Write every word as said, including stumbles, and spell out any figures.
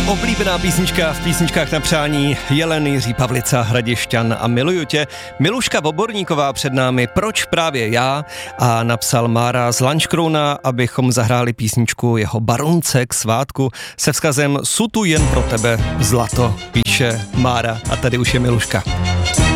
Oblíbená písnička v písničkách na přání Jelen, Jiří Pavlica, Hradišťan a Miluju tě. Miluška Voborníková před námi, proč právě já, a napsal Mára z Lanškrouna, abychom zahráli písničku jeho Barunce k svátku se vzkazem Sutu jen pro tebe zlato, píše Mára a tady už je Miluška.